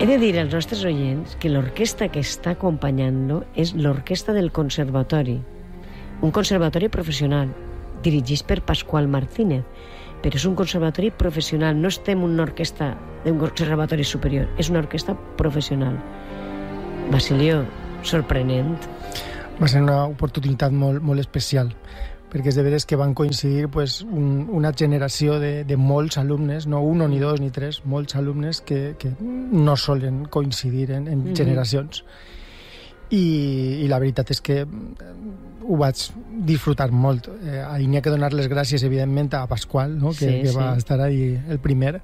He de dir als nostres oients que l'orquestra que està acompanyant-lo és l'orquestra del Conservatori, un conservatori professional, dirigit per Pasqual Martínez, però és un conservatori professional, no estem en una orquestra d'un conservatori superior, és una orquestra professional. Basilio, sorprenent. Va ser una oportunitat molt especial, perquè és de veres que van coincidir una generació de molts alumnes, no un, ni dos, ni tres, molts alumnes que no solen coincidir en generacions. I la veritat és que ho vaig disfrutar molt. Ahir n'hi ha que donar les gràcies, evidentment, a Pasqual, no? que va estar ahí el primer,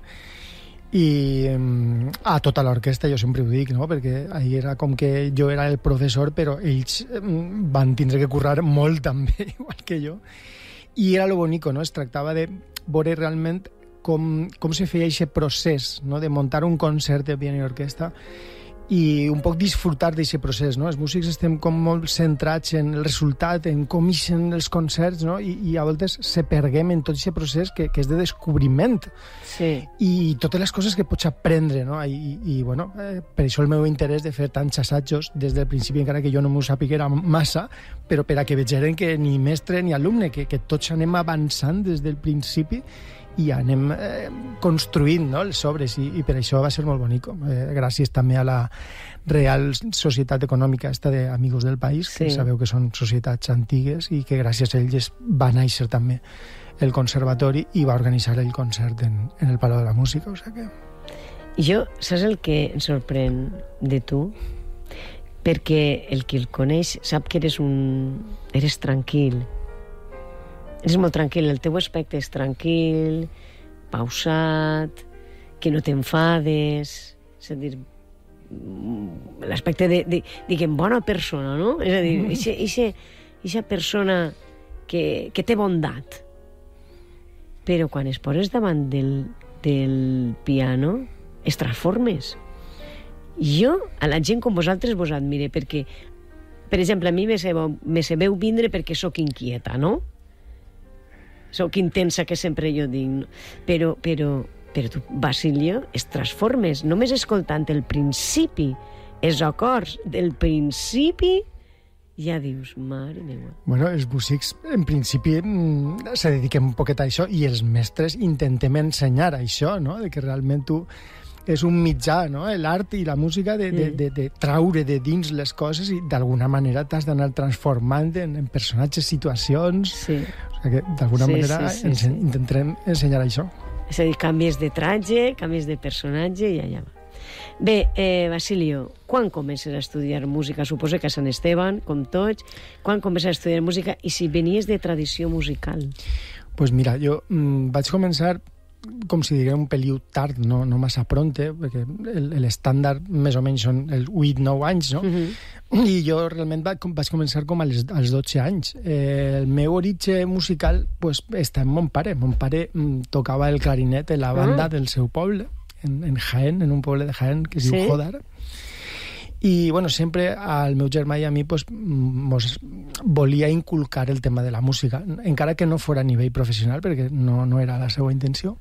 i a tota l'orquestra, jo sempre ho dic, no? Perquè ahir era com que jo era el professor, però ells van tindre que currar molt també, igual que jo. I era lo bonico, no? Es tractava de veure realment com se feia aquest procés, no? De muntar un concert de piano i orquestra, i un poc disfrutar d'aquest procés, no? Els músics estem com molt centrats en el resultat, en com ixen els concerts, no? I a voltes se perguem en tot aquest procés que és de descobriment. Sí. I totes les coses que pots aprendre, no? I bueno, per això el meu interès de fer tants assajos des del principi, encara que jo no m'ho sapiguera massa, però per a que vegeren que ni mestre ni alumne, que tots anem avançant des del principi i anem construint, no, les obres, i per això va ser molt bonic. Gràcies també a la Real Societat Econòmica d'Amigos del País, que sabeu que són societats antigues i que gràcies a ells va néixer també el conservatori i va organitzar el concert en el Palau de la Música. O sigui que... Jo, saps el que em sorprèn de tu? Perquè el que el coneix sap que eres tranquil. És molt tranquil, el teu aspecte és tranquil, pausat, que no t'enfades, és a dir, l'aspecte diguem, bona persona, no? És a dir, eixa persona que té bondat. Però quan es poses davant del piano, es transformes. Jo, a la gent com vosaltres, vos admire, perquè, per exemple, a mi me sabeu vindre perquè sóc inquieta, no? Sóc intensa, que sempre jo dic. Però tu, Basilio, es transformes, només escoltant el principi, els acords del principi, ja dius, mare meva. Bueno, els músics, en principi, se dediquen un poquet a això, i els mestres intentem ensenyar això, no? De que realment tu és un mitjà, no? L'art i la música de traure de dins les coses i d'alguna manera t'has d'anar transformant en personatges, situacions. Sí. O sigui que d'alguna manera intentarem ensenyar això. És a dir, canvies de tratge, canvies de personatge i allà va. Bé, Basilio, quan comences a estudiar música? Suposo que a Sant Esteban, com tots. Quan comences a estudiar música i si venies de tradició musical? Pues mira, jo vaig començar com si diguem un peliu tard, no massa pronte, perquè l'estàndard més o menys són els 8-9 anys, no? I jo realment vaig començar com als 12 anys. El meu origen musical està en mon pare. Mon pare tocava el clarinet en la banda del seu poble, en Jaén, en un poble de Jaén que es diu Jodar. I bueno, sempre al meu germà i a mi mos volia inculcar el tema de la música, encara que no fora a nivell professional, perquè no era la seva intenció.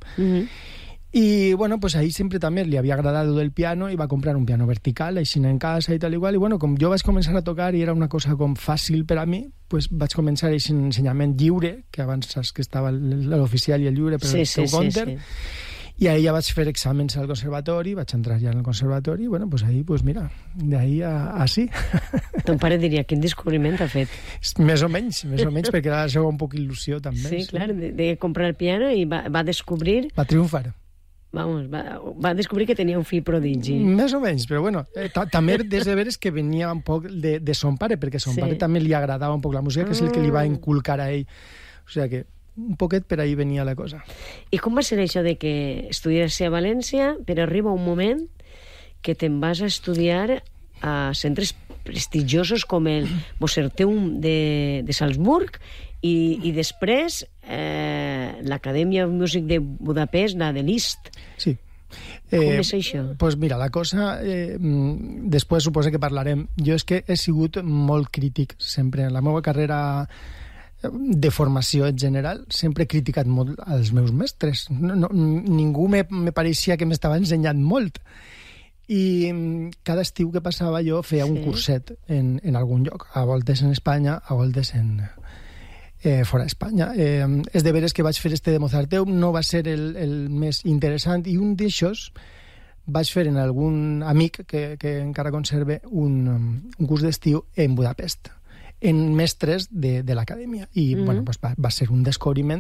I bueno, pues ahí sempre també li havia agradat el piano i va comprar un piano vertical així en casa i tal i qual, i bueno, com jo vaig començar a tocar i era una cosa com fàcil per a mi, pues vaig començar aquest ensenyament lliure, que abans saps que estava l'oficial i el lliure per al seu compte. I ahí ja vaig fer exàmens al conservatori, vaig entrar ja en el conservatori, i bueno, pues ahí, pues mira, d'ahí a sí. Ton pare diria, quin descobriment ha fet? Més o menys, perquè era la seva un poc il·lusió també. Sí, clar, de comprar el piano i va descobrir... Va triomfar. Vamos, va descobrir que tenia un fill prodigi. Més o menys, però bueno, també des de veres que venia un poc de son pare, perquè son pare també li agradava un poc la música, que és el que li va inculcar a ell. O sigui que un poquet per ahí venia la cosa. I com va ser això de que estudies a València, però arriba un moment que te'n vas a estudiar a centres prestigiosos com el Mozarteum de Salzburg i després l'Acadèmia de Músic de Budapest, la de Liszt. Sí. Com és això? Pues mira, la cosa, després suposo que parlarem. Jo és que he sigut molt crític sempre. En la meva carrera de formació en general sempre he criticat molt als meus mestres. Ningú me pareixia que m'estava ensenyant molt. I cada estiu que passava jo feia un curset en algun lloc, a voltes en Espanya, a voltes fora d'Espanya. És de veres que vaig fer este de Mozarteum, no va ser el més interessant, i un d'aixòs vaig fer en algun amic que encara conserve un curs d'estiu en Budapest, en mestres de l'acadèmia. I bueno, pues va ser un descobriment